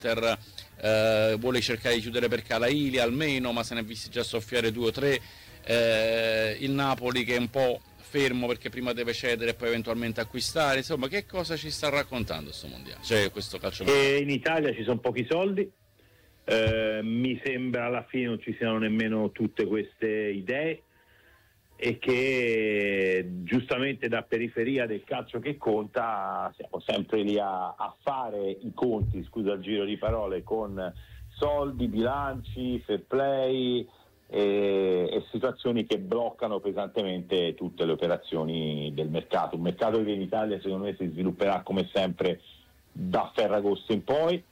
vuole cercare di chiudere per Calaili almeno, ma se ne è visti già soffiare 2 o 3. Il Napoli che è un po' fermo perché prima deve cedere e poi eventualmente acquistare. Insomma, che cosa ci sta raccontando questo mondiale? Cioè questo calcio mondiale? In Italia ci sono pochi soldi, mi sembra alla fine non ci siano nemmeno tutte queste idee, e che giustamente da periferia del calcio che conta siamo sempre lì a fare i conti, scusa il giro di parole, con soldi, bilanci, fair play e situazioni che bloccano pesantemente tutte le operazioni del mercato. Un mercato che in Italia secondo me si svilupperà come sempre da Ferragosto in poi.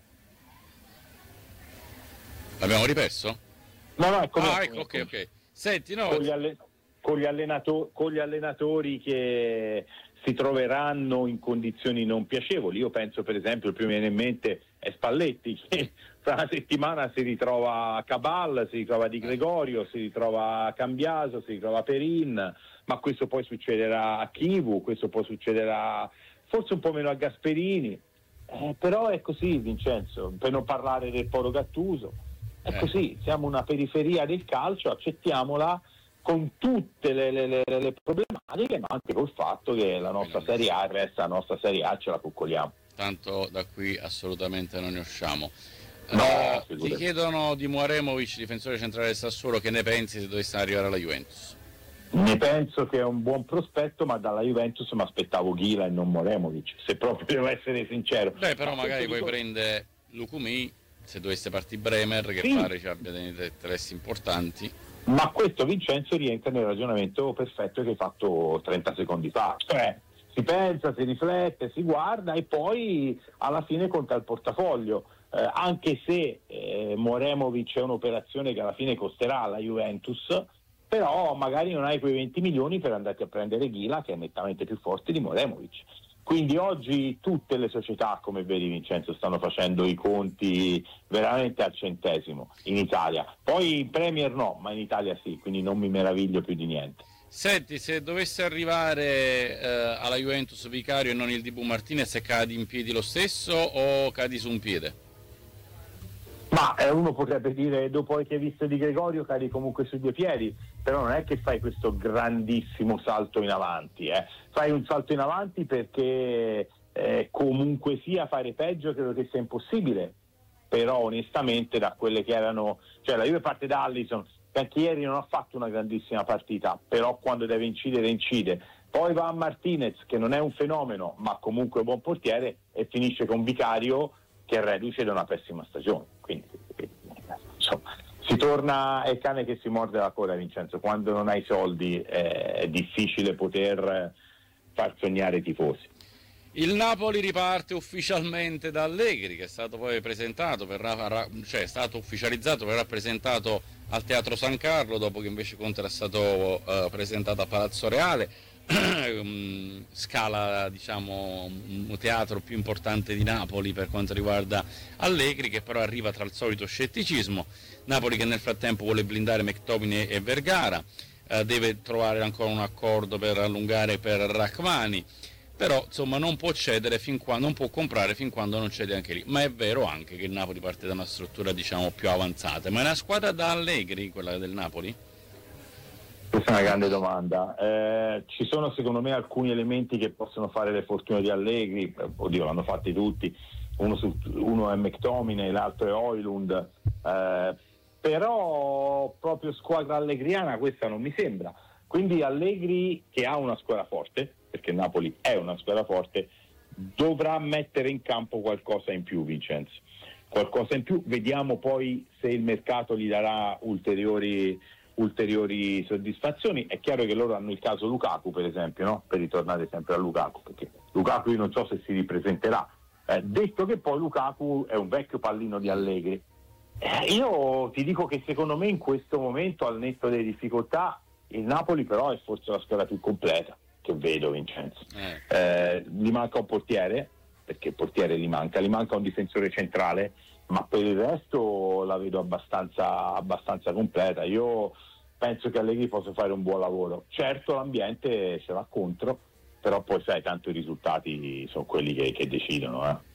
L'abbiamo riperso? No, ecco, ok. Senti, no, con gli allenatori che si troveranno in condizioni non piacevoli. Io penso, per esempio, il primo che viene in mente è Spalletti, che fra una settimana si ritrova Cabal, si ritrova Di Gregorio, si ritrova Cambiaso, si ritrova Perin, ma questo poi succederà a Chivu, questo poi succederà forse un po' meno a Gasperini, però è così, Vincenzo, per non parlare del Polo Gattuso, è così, siamo una periferia del calcio, accettiamola con tutte le problematiche, ma anche col fatto che la nostra Serie A resta la nostra Serie A, ce la coccoliamo. Tanto da qui assolutamente non ne usciamo. No, ti chiedono di Muaremovic, difensore centrale del Sassuolo, che ne pensi se dovesse arrivare alla Juventus? Ne penso che è un buon prospetto, ma dalla Juventus mi aspettavo Ghila e non Muaremovic, se proprio devo essere sincero. Però magari poi prende Lucumí, se dovesse partire Bremer, che pare ci abbia dei interessi importanti. Ma questo, Vincenzo, rientra nel ragionamento perfetto che hai fatto 30 secondi fa, cioè si pensa, si riflette, si guarda e poi alla fine conta il portafoglio, anche se Muaremovic è un'operazione che alla fine costerà alla Juventus, però magari non hai quei 20 milioni per andarti a prendere Ghila, che è nettamente più forte di Muaremovic. Quindi oggi tutte le società, come vedi Vincenzo, stanno facendo i conti veramente al centesimo in Italia. Poi in Premier no, ma in Italia sì, quindi non mi meraviglio più di niente. Senti, se dovesse arrivare alla Juventus Vicario e non il Dibu Martinez, cadi in piedi lo stesso o cadi su un piede? Ma uno potrebbe dire, dopo che hai visto Di Gregorio cadi comunque su 2 piedi, però non è che fai questo grandissimo salto in avanti, fai un salto in avanti perché comunque sia fare peggio credo che sia impossibile, però onestamente da quelle che erano, cioè la Juve parte da Alisson, che anche ieri non ha fatto una grandissima partita, però quando deve incidere incide, poi va a Martinez che non è un fenomeno ma comunque un buon portiere, e finisce con Vicario che è reduce da una pessima stagione, quindi insomma si torna, è il cane che si morde la coda, Vincenzo, quando non hai soldi è difficile poter far sognare i tifosi. Il Napoli riparte ufficialmente da Allegri, che è stato poi presentato, è stato ufficializzato, verrà presentato al Teatro San Carlo, dopo che invece Conte era stato presentato a Palazzo Reale. Scala, diciamo, un teatro più importante di Napoli per quanto riguarda Allegri, che però arriva tra il solito scetticismo. Napoli che nel frattempo vuole blindare McTominay e Vergara, deve trovare ancora un accordo per allungare per Rachmani, però insomma non può cedere non può comprare fin quando non cede anche lì. Ma è vero anche che il Napoli parte da una struttura, diciamo, più avanzata, ma è una squadra da Allegri quella del Napoli? Questa è una grande domanda. Ci sono secondo me alcuni elementi che possono fare le fortune di Allegri, oddio l'hanno fatti tutti, uno è McTominay, l'altro è Højlund, però proprio squadra allegriana questa non mi sembra, quindi Allegri, che ha una squadra forte, perché Napoli è una squadra forte, dovrà mettere in campo qualcosa in più, Vincenzo, qualcosa in più, vediamo poi se il mercato gli darà ulteriori soddisfazioni. È chiaro che loro hanno il caso Lukaku, per esempio, no? Per ritornare sempre a Lukaku, perché Lukaku io non so se si ripresenterà, detto che poi Lukaku è un vecchio pallino di Allegri. Io ti dico che secondo me in questo momento, al netto delle difficoltà, il Napoli però è forse la squadra più completa che vedo, Vincenzo. Gli manca un portiere, perché il portiere gli manca un difensore centrale, ma per il resto la vedo abbastanza completa. Io penso che Allegri possa fare un buon lavoro. Certo l'ambiente ce l'ha contro, però poi sai, tanto i risultati sono quelli che decidono.